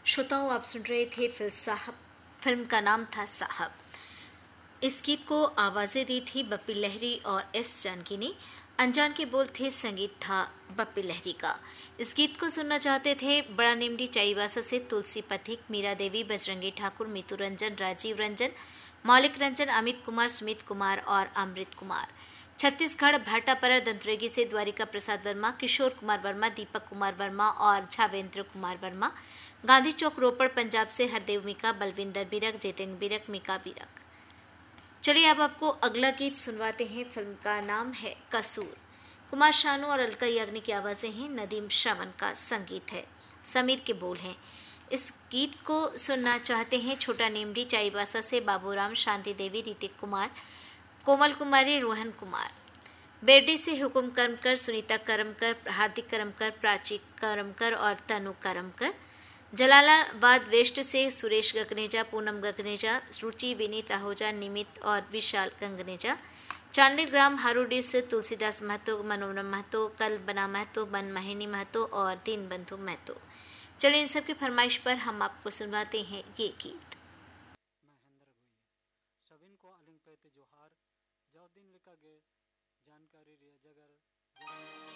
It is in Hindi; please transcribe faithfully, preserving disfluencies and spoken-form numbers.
श्रोताओं, आप सुन रहे थे फिल्म साहब। फिल्म का नाम था साहब। इस गीत को आवाज़ें दी थी बप्पी लहरी और एस जानकी ने। अनजान के बोल थे, संगीत था बप्पी लहरी का। इस गीत को सुनना चाहते थे बड़ा निमडी चाईबासा से तुलसी पथिक, मीरा देवी, बजरंगी ठाकुर, मीतू रंजन, राजीव रंजन, मौलिक रंजन, अमित कुमार, सुमित कुमार और अमृत कुमार। छत्तीसगढ़ भाटापरा दंतरेगी से द्वारिका प्रसाद वर्मा, किशोर कुमार वर्मा, दीपक कुमार वर्मा और झावेंद्र कुमार वर्मा। गांधी चौक रोपड़ पंजाब से हरदेव मीका, बलविंदर बिरक, जेतेंद्र बिरक, मीका बिरक। चलिए अब आपको अगला गीत सुनवाते हैं। फिल्म का नाम है कसूर। कुमार शानू और अलका याग्निक की आवाज़ें हैं, नदीम श्रवण का संगीत है, समीर के बोल हैं। इस गीत को सुनना चाहते हैं छोटा नेमडी चाईबासा से बाबूराम, शांति देवी, ऋतिक कुमार, कोमल कुमारी, रोहन कुमार। बेरडी से हुकुम करमकर, सुनीता करमकर, हार्दिक करमकर, प्राची करमकर और तनु करमकर। जलालाबाद वेस्ट से सुरेश गगनेजा, पूनम गगनेजा, रुचि, विनीत आहूजा, निमित और विशाल गंगनेजा। चांडी ग्राम हारूडी से तुलसीदास महतो, मनोरम महतो, कल्पना महतो, बन महेनी महतो और दीन बंधु महतो। चलिए इन सब की फरमाइश पर हम आपको सुनवाते हैं ये गीत। सबिन को अलिंग पे जोहार, जो दिन लिखा गे जानकारी जगर